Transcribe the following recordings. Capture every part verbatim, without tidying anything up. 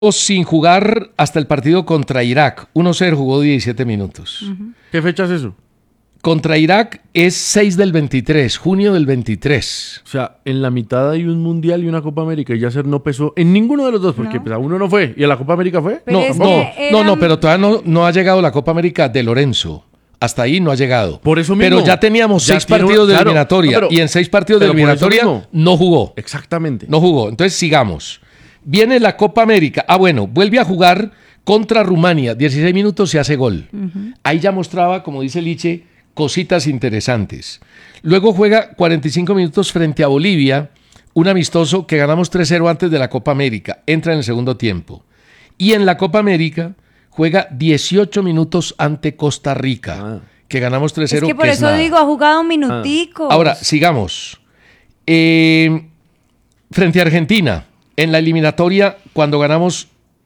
sin jugar hasta el partido contra Irak. uno cero, jugó diecisiete minutos. Uh-huh. ¿Qué fecha es eso? Contra Irak es seis del veintitrés, junio del veintitrés. O sea, en la mitad hay un Mundial y una Copa América y Yasser no pesó en ninguno de los dos, porque no. Pues, a uno no fue. ¿Y a la Copa América fue? Pero no, es no, eran... no, no, pero todavía no, no ha llegado la Copa América de Lorenzo. Hasta ahí no ha llegado. Por eso mismo. Pero ya teníamos ya seis partidos de claro, eliminatoria. No, pero, y en seis partidos de eliminatoria no jugó. Exactamente. No jugó. Entonces sigamos. Viene la Copa América. Ah, bueno, vuelve a jugar contra Rumania. dieciséis minutos y hace gol. Uh-huh. Ahí ya mostraba, como dice Liche, cositas interesantes. Luego juega cuarenta y cinco minutos frente a Bolivia, un amistoso que ganamos tres cero antes de la Copa América. Entra en el segundo tiempo. Y en la Copa América juega dieciocho minutos ante Costa Rica, ah. que ganamos tres cero. Es que por que eso es digo, ha jugado un minutico. Ah. Ahora, sigamos. Eh, frente a Argentina, en la eliminatoria, cuando ganamos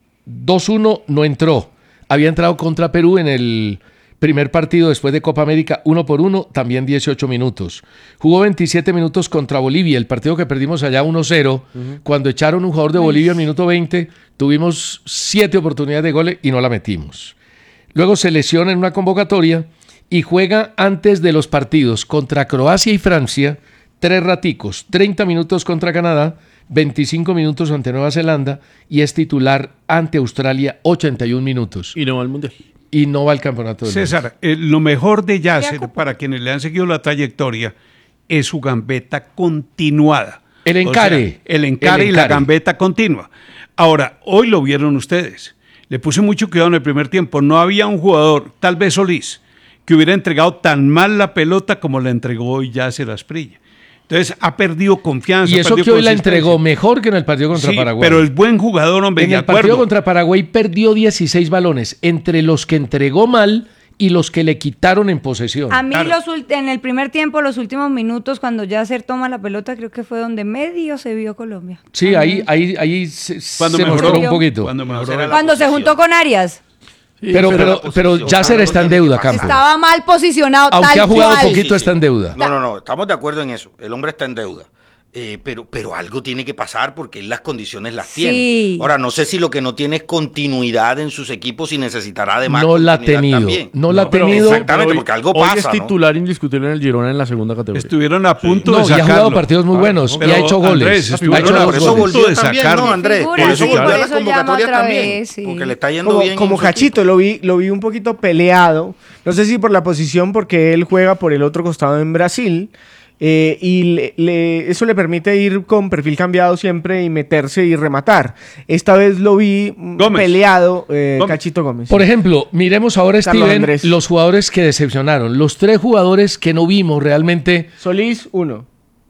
dos uno, no entró. Había entrado contra Perú en el primer partido después de Copa América, uno por uno, también dieciocho minutos. Jugó veintisiete minutos contra Bolivia, el partido que perdimos allá uno cero. Uh-huh. Cuando echaron un jugador de Bolivia al minuto veinte, tuvimos siete oportunidades de goles y no la metimos. Luego se lesiona en una convocatoria y juega antes de los partidos contra Croacia y Francia, tres raticos, treinta minutos contra Canadá, veinticinco minutos ante Nueva Zelanda y es titular ante Australia, ochenta y un minutos. Y no va al Mundial. Y no va al campeonato del César, eh, lo mejor de Yasser, para quienes le han seguido la trayectoria, es su gambeta continuada. El encare. O sea, el, encare el encare y la gambeta continua. Ahora, hoy lo vieron ustedes. Le puse mucho cuidado en el primer tiempo. No había un jugador, tal vez Solís, que hubiera entregado tan mal la pelota como la entregó hoy Yasser Asprilla. Entonces ha perdido confianza. Y eso que hoy la entregó mejor que en el partido contra sí, Paraguay. Pero es buen jugador, hombre. En de el acuerdo. partido contra Paraguay perdió dieciséis balones, entre los que entregó mal y los que le quitaron en posesión. A mí claro. los, en el primer tiempo, los últimos minutos, cuando Yasser toma la pelota, creo que fue donde medio se vio Colombia. Sí, ahí, ahí, ahí se, cuando se mejoró mostró un poquito. Cuando, mejoró cuando se juntó con Arias. Sí, pero pero, pero Yasser está en deuda, Campo. Estaba mal posicionado. Aunque tal ha jugado cual. poquito, sí, sí. está en deuda. No, no, no, estamos de acuerdo en eso. El hombre está en deuda. Eh, pero, pero algo tiene que pasar porque él las condiciones las tiene. Sí. Ahora, no sé si lo que no tiene es continuidad en sus equipos y necesitará además no la ha tenido, también. no, no la ha tenido. Exactamente, hoy, porque algo hoy pasa. es titular, ¿no? Indiscutible en el Girona en la segunda categoría. Estuvieron a punto sí. de no, sacarlo. Y ha jugado partidos muy buenos pero, y ha hecho goles. Andrés, ha hecho por eso volvió de también, sacarlo. ¿no, Andrés? Figura, por eso sí, volvió por a la eso convocatoria llama otra también. vez, sí. Porque le está yendo como, bien. Como Cachito, lo vi, lo vi un poquito peleado. No sé si por la posición, porque él juega por el otro costado en Brasil. Eh, y le, le, eso le permite ir con perfil cambiado siempre y meterse y rematar. Esta vez lo vi Gómez. peleado eh, Gómez. Cachito Gómez. Por ejemplo, miremos ahora, Carlos Steven, Andrés. los jugadores que decepcionaron. Los tres jugadores que no vimos realmente. Solís, uno.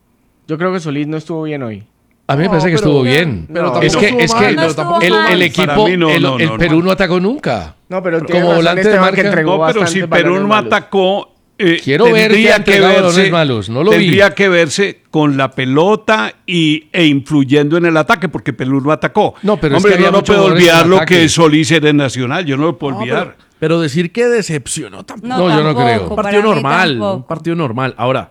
Yo creo que Solís no estuvo bien hoy. A mí me no, parece que pero, estuvo bien. Pero no, es que, es que no el, mal. el equipo, no, el, no, el no, Perú no. no atacó nunca. No, pero como volante de marca. Que entregó no, pero si Perú no malos. atacó. Eh, Quiero ver que ha entregado balones malos, no lo tendría vi. que verse con la pelota y, e influyendo en el ataque, porque Perú no atacó. No, pero Hombre, es que yo había no puedo muchos olvidar jugadores en lo ataque. que Solís era en Nacional, yo no lo puedo No, olvidar. pero, pero decir que decepcionó tampoco. No, No, yo no tampoco, creo. Un partido para mí normal, tampoco. un partido normal. Ahora,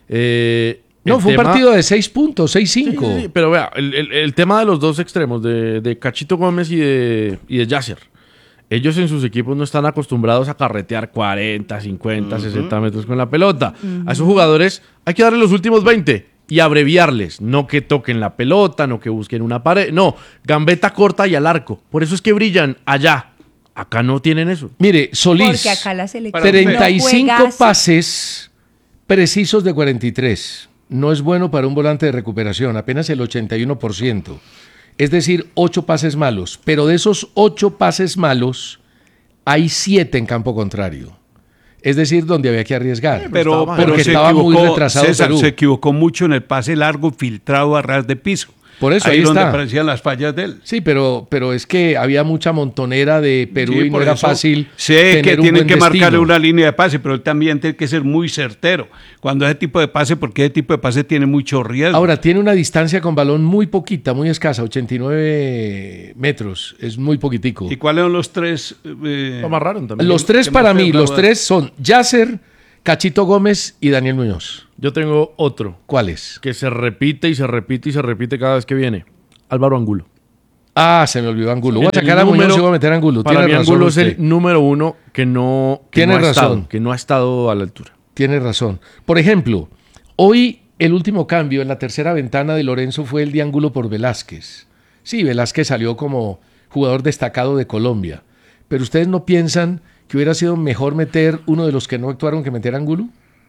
eh, No, el fue tema- un partido de seis puntos, seis cinco. Sí, sí, sí, pero vea, el, el- el tema de los dos extremos, de, de Cachito Gómez y de, y de Yasser. Ellos en sus equipos no están acostumbrados a carretear cuarenta, cincuenta, uh-huh. sesenta metros con la pelota. Uh-huh. A esos jugadores hay que darle los últimos veinte y abreviarles. No que toquen la pelota, no que busquen una pared. No, gambeta corta y al arco. Por eso es que brillan allá. Acá no tienen eso. Mire, Solís, Porque acá la selección treinta y cinco no juega pases precisos de cuarenta y tres. No es bueno para un volante de recuperación, apenas el ochenta y uno por ciento. Es decir, ocho pases malos. Pero de esos ocho pases malos, hay siete en campo contrario. Es decir, donde había que arriesgar. Pero, porque pero se estaba equivocó, muy retrasado César, Perú. se equivocó mucho en el pase largo filtrado a ras de piso. Por eso ahí, ahí es donde está. aparecían las fallas de él. Sí, pero, pero es que había mucha montonera de Perú Sí, y no por era eso fácil sé tener que un tienen buen que marcarle destino. una línea de pase, pero él también tiene que ser muy certero cuando ese tipo de pase, porque ese tipo de pase tiene mucho riesgo. Ahora, tiene una distancia con balón muy poquita, muy escasa, ochenta y nueve metros. Es muy poquitico. ¿Y cuáles son los tres? Eh, Lo amarraron también. Los tres que para más te mí, los hablaba? tres son Yasser, Cachito Gómez y Daniel Muñoz. Yo tengo otro ¿Cuáles? que se repite y se repite y se repite cada vez que viene. Álvaro Angulo. Ah, se me olvidó Angulo. Voy a En el sacar a Muñoz número- y voy a meter a Angulo. Para Tiene mí razón Angulo es usted. el número uno que no, que Tiene no ha razón. estado, que no ha estado a la altura. Tiene razón. Por ejemplo, hoy el último cambio en la tercera ventana de Lorenzo fue el de Angulo por Velázquez. Sí, Velázquez salió como jugador destacado de Colombia. Pero ¿ustedes no piensan que hubiera sido mejor meter uno de los que no actuaron que meter a Angulo?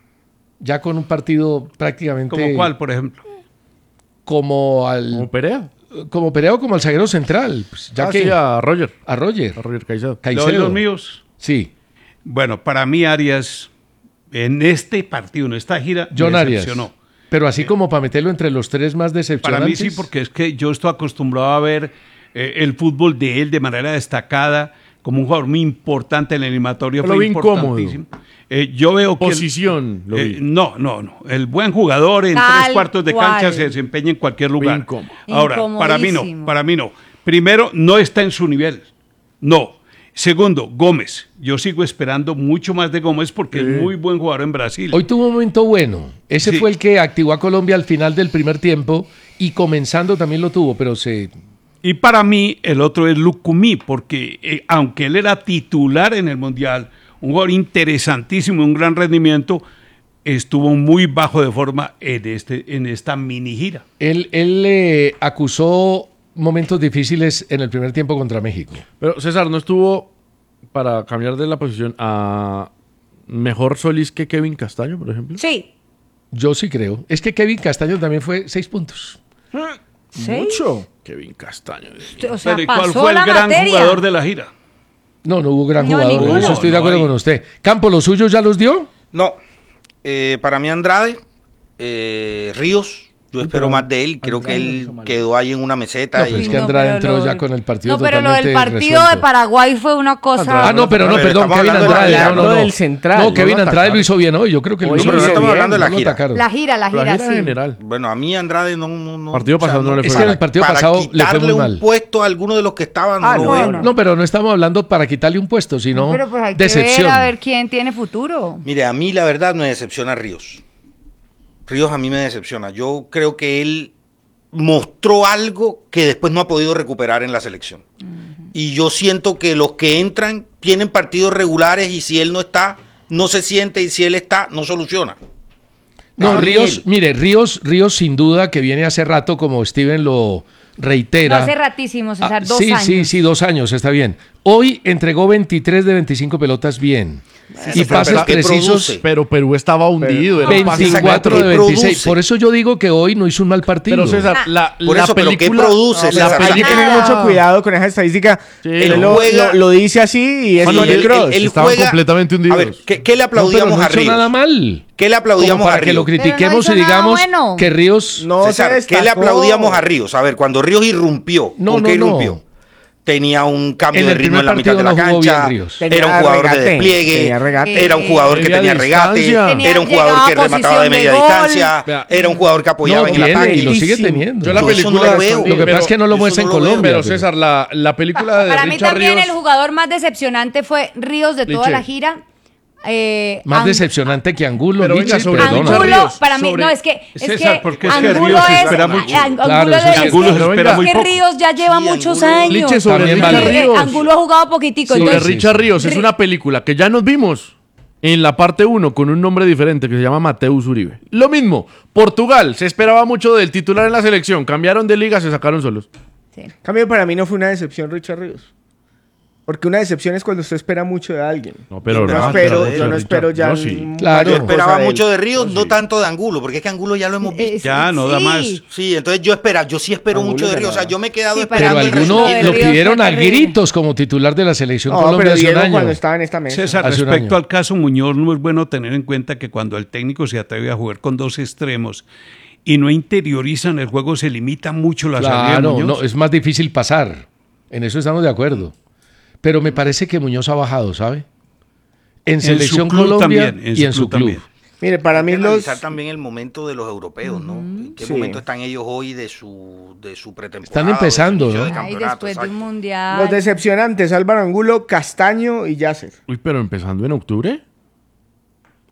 Ya con un partido prácticamente... ¿Como cuál, por ejemplo? Como al... Como Perea. Como Perea o como al zaguero central. Pues, ya Ah, que sí, a Roger. a Roger. A Roger Caicedo. ¿Le Caicedo. doy los míos? Sí. Bueno, para mí Arias, en este partido, en esta gira, John me Arias. decepcionó. Pero así como para meterlo entre los tres más decepcionantes. Para mí sí, porque es que yo estoy acostumbrado a ver eh, el fútbol de él de manera destacada, como un jugador muy importante en la eliminatoria. Lo Fue vi incómodo. importantísimo. Eh, yo veo que... él- Posición, lo eh, vi. no, no, no. El buen jugador en Tal tres cuartos de cual. cancha se desempeña en cualquier lugar. incómodo. Ahora, para mí no, Incomodísimo. para mí no. Primero, no está en su nivel. No. Segundo, Gómez. Yo sigo esperando mucho más de Gómez porque es muy buen jugador en Brasil. Hoy tuvo un momento bueno. Ese Sí. fue el que activó a Colombia al final del primer tiempo y comenzando también lo tuvo, pero se... Y para mí, el otro es Lucumí, porque eh, aunque él era titular en el Mundial, un jugador interesantísimo, un gran rendimiento, estuvo muy bajo de forma en, este, en esta mini gira. Él, él eh, acusó momentos difíciles en el primer tiempo contra México. Pero César, ¿no estuvo, para cambiar de la posición, a mejor Solís que Kevin Castaño, por ejemplo? Sí. Yo sí creo. Es que Kevin Castaño también fue seis puntos. ¿Sí? Mucho. Kevin Castaño. O sea, Pero ¿y cuál pasó fue el la gran materia. jugador de la gira? No, no hubo gran No, jugador. ninguno. Eso estoy de No, acuerdo hay. con usted. Campo, ¿los suyos ya los dio? No, eh, para mí Andrade, eh, Ríos, yo espero más de él. Creo que él quedó ahí en una meseta. No, pero y- es que No, Andrade pero entró lo- ya con el partido No, pero lo del totalmente partido resuelto. de Paraguay fue una cosa... Ah, no, pero no, A ver, perdón, estamos Kevin hablando de la Andrade. gira, No, no, hablando no. del central, No, no Kevin lo Andrade lo atacaron. hizo bien hoy. Yo creo que lo Hoy hizo lo pero no bien. estamos hablando de la No lo gira. atacaron. La gira, la gira, La gira sí. general. Bueno, a mí Andrade no... no, no Partido pasado no le Es fue que en mal. el partido para pasado le fue quitarle muy un mal. puesto a alguno de los que estaban, Ah, no, no, veo. no. No, pero no estamos hablando para quitarle un puesto, sino Pero pues hay que decepción. ver a ver quién tiene futuro. Mire, a mí la verdad me decepciona Ríos. Ríos a mí me decepciona. Yo creo que él mostró algo que después no ha podido recuperar en la selección. Y yo siento que los que entran tienen partidos regulares y si él no está, no se siente y si él está, no soluciona. No, Ah, Ríos, bien. mire, Ríos, Ríos sin duda que viene hace rato, como Steven lo reitera. No hace ratísimo, César, Ah, dos sí, años. sí, sí, dos años, está bien. Hoy entregó veintitrés de veinticinco pelotas bien. y pero pases ¿qué precisos, produce? Pero Perú estaba hundido. eran pases- veinticuatro de ¿Qué veintiséis. produce? Por eso yo digo que hoy no hizo un mal partido. Pero César, la, Por la eso, pero ¿qué película... produce, la César? Hay que película- tener Ah. mucho cuidado con esa estadística. Sí, Él él lo, juega- lo- lo dice así y es Sí, Toni él- Kroos. él- él Estaban juega- completamente hundidos. A ver, ¿qué, qué le No, pero aplaudíamos no a hizo Ríos? nada mal. ¿Qué le aplaudíamos Como para a que Ríos? lo critiquemos hizo y nada digamos bueno. que Ríos... No César, se ¿qué le destacó. aplaudíamos a Ríos? A ver, cuando Ríos irrumpió, No, ¿por no, qué no. irrumpió? Tenía un cambio En de el ritmo primer en la mitad de partido la no jugó cancha. bien Ríos. Tenía Era un jugador de regate, despliegue. tenía regate. Era un jugador que Tenía tenía regate. distancia. Tenía- Era un jugador llegaba que a remataba de posición de media gol. distancia. Vea. Era un jugador que apoyaba No, en el tiene, ataque. y lo sigue Altísimo. teniendo. Yo la Yo eso no película... lo veo. Lo que pero- pasa es que no lo eso muestra en no lo veo. Colombia. Pero César, la, la película de Para mí Richard también Ríos... el jugador más decepcionante fue Ríos de toda Liche. la gira. Eh, Más Ang- decepcionante que Angulo, Pero Liche, venga, sobre perdona. Richard Angulo, Ríos, para mí, sobre- no, es que, es César, que porque es que Angulo Ríos se es, espera mucho. Ang- Claro, Angulo eso es- sí. es Angulo que- se espera es muy que poco. Ríos ya lleva Sí, muchos Angulo- años. Liche, sobre También Richard vale. Eh, Ríos. Angulo ha jugado poquitico. Sobre entonces- sí, Richard sí. Ríos es Ri- una película que ya nos vimos en la parte uno con un nombre diferente que se llama Mateus Uribe. Lo mismo, Portugal, se esperaba mucho del titular en la selección, cambiaron de liga, se sacaron solos. Sí. En cambio, para mí no fue una decepción Richard Ríos. Porque una decepción es cuando usted espera mucho de alguien. No, pero yo no, no, espero, pero yo no Richard, espero ya. yo sí. un- Claro. Yo cosa esperaba de él. mucho de Ríos, no tanto de Angulo, porque es que Angulo ya lo hemos visto. Eh, Ya, no da sí. más. Sí, entonces yo espera, yo sí espero Angulo mucho de ya Ríos. O sea, nada. yo me he quedado Sí, para Pero esperando el mí alguno de resultado. lo Ríos pidieron fue a terrible. gritos como titular de la selección No, Colombia pero hace un Diego año. cuando estaba en esta mesa. César, Hace un respecto año. al caso Muñoz, no es bueno tener en cuenta que cuando el técnico se atreve a jugar con dos extremos y no interiorizan el juego, se limita mucho la salida de Claro, Muñoz. no, es más difícil pasar. En eso estamos de acuerdo. Pero me parece que Muñoz ha bajado, ¿sabe? En su Selección club Colombia también, en y su en su club club. también. Mire, para Hay mí que los. analizar también el momento de los europeos, ¿no? ¿En qué Sí. momento están ellos hoy de su, de su pretemporada? Están o de su empezando, inicio ¿no? de Ay, campeonato? después de un Exacto. mundial. Los decepcionantes, Álvaro Angulo, Castaño y Yasser. Uy, pero empezando en octubre.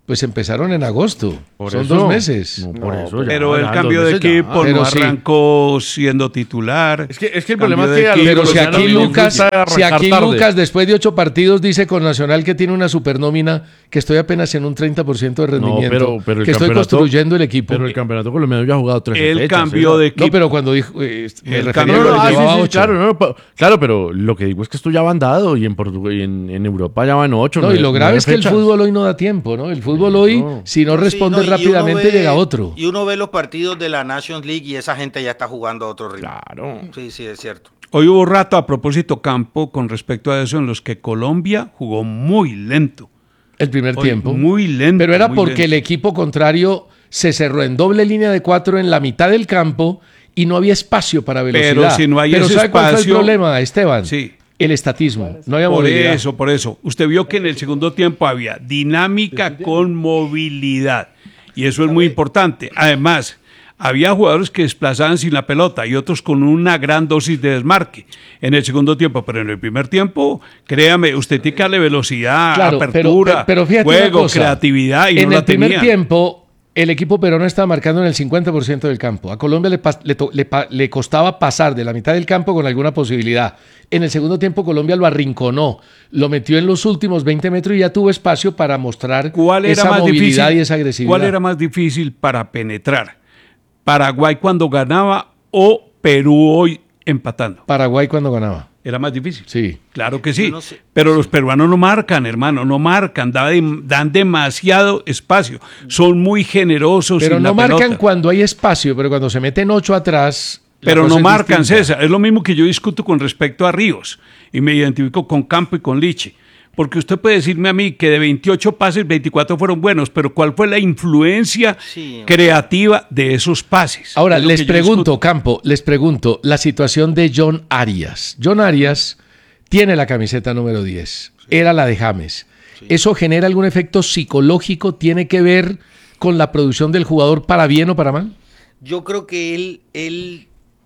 Pues empezaron en agosto. Por Son eso. dos meses. No, por eso ya, Pero el ya, cambio dos de meses ya. equipo Pero no sí. arrancó siendo titular. Es que, es que el Cambio problema es de que a los equipo. Pero si colombianos aquí les Lucas, gusta arrancar si aquí tarde. Lucas después de ocho partidos dice con Nacional que tiene una supernómina, que estoy apenas en un treinta por ciento de No, rendimiento, pero, pero el que estoy campeonato- construyendo el equipo. Pero el campeonato colombiano ya ha jugado tres Él fechas, cambió César. de equipo. No, pero cuando dijo, eh, me El refería cambio a No, lo no, que ah, sí, llevaba sí, ocho. claro, no, pa- claro, pero lo que digo es que esto ya va andado y en Portugal y en, en Europa ya van ocho. No, y nueve- lo grave nueve es que el fechas. fútbol hoy no da tiempo, ¿no? El fútbol hoy, No. si no Sí, responde no, y uno rápidamente, ve- llega otro. Y uno ve los partidos de la Nations League y esa gente ya está jugando a otro ritmo. Claro. Sí, sí, es cierto. Hoy hubo rato a propósito Campo con respecto a eso en los que Colombia jugó muy lento. El primer Hoy, tiempo. Muy lento. Pero era muy porque el lento. equipo contrario se cerró en doble línea de cuatro en la mitad del campo y no había espacio para velocidad. Pero si no hay Pero ese ¿sabe cuál fue el espacio- problema, Esteban? Sí. El estatismo. No había Por movilidad. eso, por eso. Usted vio que en el segundo tiempo había dinámica con movilidad. Y eso es muy importante. Además, había jugadores que desplazaban sin la pelota y otros con una gran dosis de desmarque en el segundo tiempo. Pero en el primer tiempo, créame, usted tiene que darle velocidad, Claro, pero- apertura, pero- pero fíjate una juego, cosa. creatividad y en no el la primer tenía. tiempo, el equipo peruano estaba marcando en el cincuenta por ciento del campo. A Colombia le, pas- le to- le pa- le costaba pasar de la mitad del campo con alguna posibilidad. En el segundo tiempo, Colombia lo arrinconó, lo metió en los últimos veinte metros y ya tuvo espacio para mostrar ¿Cuál era esa más movilidad difícil? y esa agresividad. ¿Cuál era más difícil para penetrar? ¿Paraguay cuando ganaba o Perú hoy empatando? Paraguay cuando ganaba. Era más difícil. Sí. Claro que sí. Yo no sé. Pero los peruanos no marcan, hermano, no marcan, da de- dan demasiado espacio. Son muy generosos Pero sin no la marcan pelota. cuando hay espacio, pero cuando se meten ocho atrás. la Pero cosa no es marcan, distinta. César. Es lo mismo que yo discuto con respecto a Ríos. Y me identifico con Campo y con Liche. Porque usted puede decirme a mí que de veintiocho pases, veinticuatro fueron buenos, pero ¿cuál fue la influencia Sí. creativa de esos pases? Ahora, Es lo les que yo pregunto, discuto. Campo, les pregunto la situación de John Arias. John Arias tiene la camiseta número diez, era la de James. ¿Eso genera algún efecto psicológico? ¿Tiene que ver con la producción del jugador para bien o para mal? Yo creo que él, él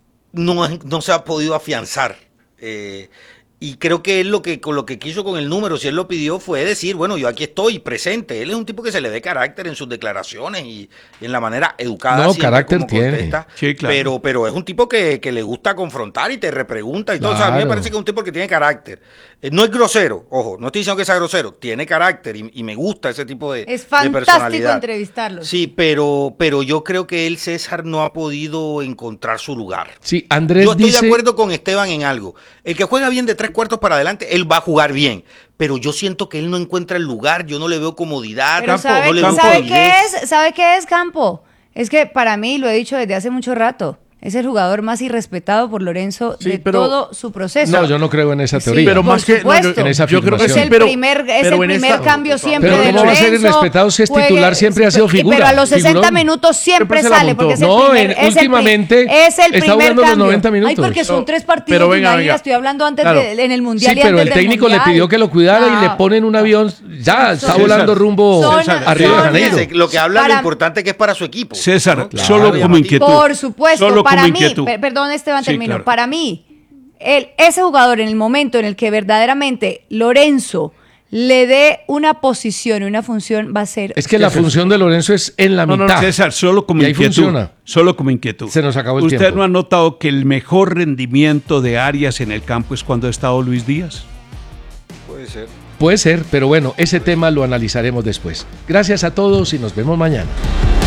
no, no se ha podido afianzar. Eh, y creo que él lo que, con lo que quiso con el número, si él lo pidió, fue decir, bueno, yo aquí estoy presente. Él es un tipo que se le ve carácter en sus declaraciones y, y en la manera educada. No, siempre carácter como tiene. contesta. Sí, claro. pero, pero es un tipo que, que le gusta confrontar y te repregunta y todo. O sea, a mí me Claro. parece que es un tipo que tiene carácter. Eh, no es grosero, ojo, no estoy diciendo que sea grosero, tiene carácter y, y me gusta ese tipo de, Es de fantástico personalidad. entrevistarlo. Sí, pero, pero yo creo que él, César, no ha podido encontrar su lugar. Sí, Andrés Yo estoy dice... de acuerdo con Esteban en algo. El que juega bien de tres cuartos para adelante, él va a jugar bien. Pero yo siento que él no encuentra el lugar, yo no le veo comodidad, Pero Campo, ¿sabe, no le veo ¿sabe fluidez. qué es? ¿Sabe qué es, Campo? Es que para mí, lo he dicho desde hace mucho rato, es el jugador más irrespetado por Lorenzo Sí, de pero- todo su proceso. No, yo no creo en esa Sí, teoría. Pero por más que no, yo, supuesto. En esa yo creo que Es afirmación. el sí, pero- primer, es pero el en primer esta- cambio siempre Pero de ¿cómo va a ser Lorenzo. irrespetado si es Juegue- titular, siempre ha sido figura, Pero a los sesenta figurón? minutos siempre Siempre se la sale, montó. porque es el No, primer, en- es el pri- últimamente es el está primer jugando los cambio. noventa Ay, minutos. porque son No, tres partidos pero de venga, una venga. liga, estoy hablando antes Claro. de- en el Mundial Sí, y pero antes el del técnico le Mundial. pidió que lo cuidara y No. le ponen un avión, ya está César, volando rumbo son- a Río de son- Janeiro. Fíjense, lo que habla Para- lo importante que es para su equipo. César, ¿no? Claro. solo como Llamativo. inquietud. Por supuesto, Solo para como mí, inquietud. per- perdón Esteban, Sí, termino. claro. Para mí, el, ese jugador en el momento en el que verdaderamente Lorenzo le dé una posición y una función va a ser... Es que la función de Lorenzo es en la No, no, mitad. César, solo como Y ahí inquietud. funciona. Solo como inquietud. Se nos acabó el ¿Usted tiempo. no ha notado que el mejor rendimiento de Arias en el campo es cuando ha estado Luis Díaz? Puede ser. Puede ser, pero bueno, ese tema lo analizaremos después. Gracias a todos y nos vemos mañana.